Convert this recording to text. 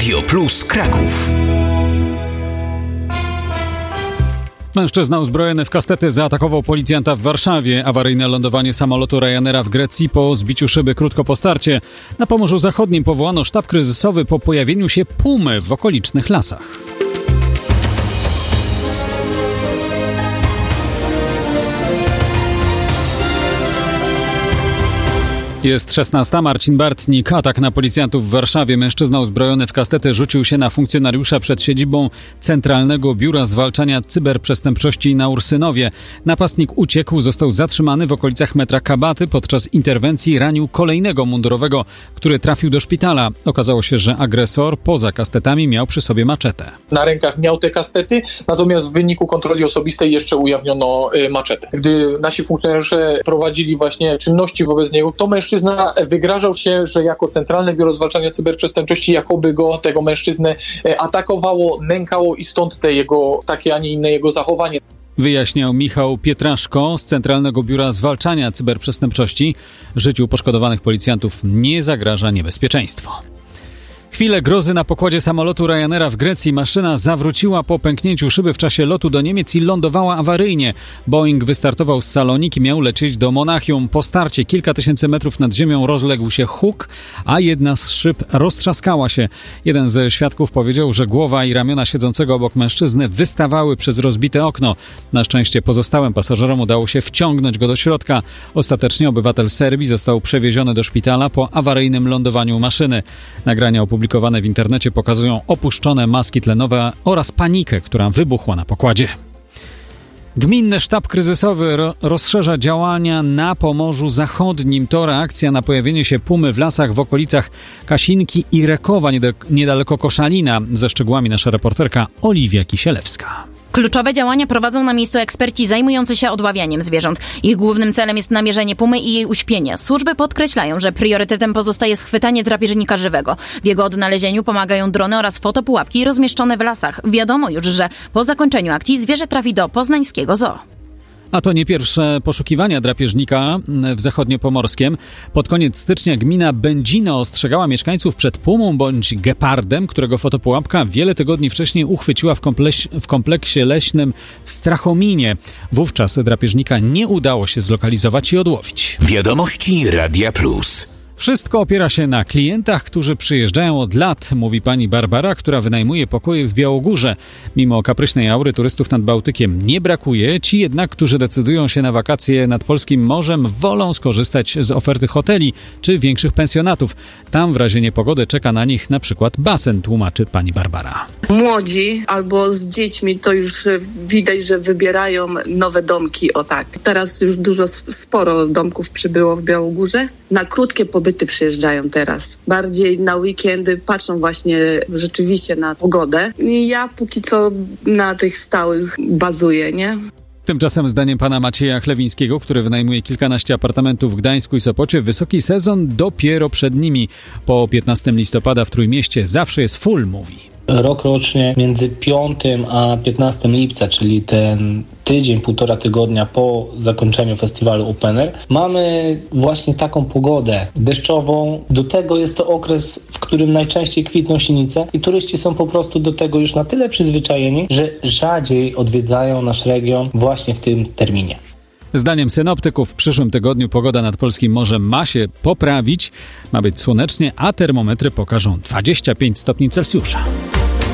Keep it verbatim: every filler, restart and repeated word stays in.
Radio Plus Kraków. Mężczyzna uzbrojony w kastety zaatakował policjanta w Warszawie. Awaryjne lądowanie samolotu Ryanaira w Grecji po zbiciu szyby krótko po starcie. Na Pomorzu Zachodnim powołano sztab kryzysowy po pojawieniu się pumy w okolicznych lasach. Jest szesnasta. Marcin Bartnik. Atak na policjantów w Warszawie. Mężczyzna uzbrojony w kastety rzucił się na funkcjonariusza przed siedzibą Centralnego Biura Zwalczania Cyberprzestępczości na Ursynowie. Napastnik uciekł, został zatrzymany w okolicach metra Kabaty. Podczas interwencji ranił kolejnego mundurowego, który trafił do szpitala. Okazało się, że agresor poza kastetami miał przy sobie maczetę. Na rękach miał te kastety, natomiast w wyniku kontroli osobistej jeszcze ujawniono maczetę. Gdy nasi funkcjonariusze prowadzili właśnie czynności wobec niego, to mężczyzna wygrażał się, że jako Centralne Biuro Zwalczania Cyberprzestępczości jakoby go, tego mężczyznę atakowało, nękało i stąd te jego takie, a nie inne jego zachowanie. Wyjaśniał Michał Pietraszko z Centralnego Biura Zwalczania Cyberprzestępczości. Życiu poszkodowanych policjantów nie zagraża niebezpieczeństwo. Chwilę grozy na pokładzie samolotu Ryanaira w Grecji. Maszyna zawróciła po pęknięciu szyby w czasie lotu do Niemiec i lądowała awaryjnie. Boeing wystartował z Saloniki, miał lecieć do Monachium. Po starcie kilka tysięcy metrów nad ziemią rozległ się huk, a jedna z szyb roztrzaskała się. Jeden ze świadków powiedział, że głowa i ramiona siedzącego obok mężczyzny wystawały przez rozbite okno. Na szczęście pozostałym pasażerom udało się wciągnąć go do środka. Ostatecznie obywatel Serbii został przewieziony do szpitala po awaryjnym lądowaniu maszyny. Nagrania opublikowane w internecie pokazują opuszczone maski tlenowe oraz panikę, która wybuchła na pokładzie. Gminny Sztab Kryzysowy ro- rozszerza działania na Pomorzu Zachodnim. To reakcja na pojawienie się pumy w lasach w okolicach Kasinki i Rekowa, niedaleko, niedaleko Koszalina. Ze szczegółami nasza reporterka Oliwia Kisielewska. Kluczowe działania prowadzą na miejscu eksperci zajmujący się odławianiem zwierząt. Ich głównym celem jest namierzenie pumy i jej uśpienie. Służby podkreślają, że priorytetem pozostaje schwytanie drapieżnika żywego. W jego odnalezieniu pomagają drony oraz fotopułapki rozmieszczone w lasach. Wiadomo już, że po zakończeniu akcji zwierzę trafi do poznańskiego zoo. A to nie pierwsze poszukiwania drapieżnika w zachodniopomorskiem. Pod koniec stycznia gmina Będzino ostrzegała mieszkańców przed pumą bądź gepardem, którego fotopułapka wiele tygodni wcześniej uchwyciła w, kompleks- w kompleksie leśnym w Strachominie. Wówczas drapieżnika nie udało się zlokalizować i odłowić. Wiadomości Radia Plus. Wszystko opiera się na klientach, którzy przyjeżdżają od lat, mówi pani Barbara, która wynajmuje pokoje w Białogórze. Mimo kapryśnej aury turystów nad Bałtykiem nie brakuje. Ci jednak, którzy decydują się na wakacje nad polskim morzem, wolą skorzystać z oferty hoteli czy większych pensjonatów. Tam w razie niepogody czeka na nich na przykład basen, tłumaczy pani Barbara. Młodzi albo z dziećmi to już widać, że wybierają nowe domki, o tak. Teraz już dużo, sporo domków przybyło w Białogórze. Na krótkie pobyty przyjeżdżają teraz. Bardziej na weekendy patrzą właśnie rzeczywiście na pogodę. I ja póki co na tych stałych bazuję, nie? Tymczasem zdaniem pana Macieja Chlewińskiego, który wynajmuje kilkanaście apartamentów w Gdańsku i Sopocie, wysoki sezon dopiero przed nimi. Po piętnastego listopada w Trójmieście zawsze jest full, mówi. Rok rocznie między piątym a piętnastego lipca, czyli ten tydzień, półtora tygodnia po zakończeniu festiwalu Open Air, mamy właśnie taką pogodę deszczową. Do tego jest to okres, w którym najczęściej kwitną sinice i turyści są po prostu do tego już na tyle przyzwyczajeni, że rzadziej odwiedzają nasz region właśnie w tym terminie. Zdaniem synoptyków w przyszłym tygodniu pogoda nad polskim morzem ma się poprawić, ma być słonecznie, a termometry pokażą dwadzieścia pięć stopni Celsjusza.